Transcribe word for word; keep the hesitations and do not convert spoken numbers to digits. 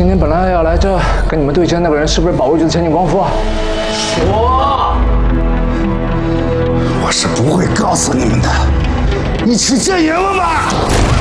今天本来要来这跟你们对阵那个人是不是保卫局的前景光夫啊？ 说，我是不会告诉你们的。一起见阎王吧！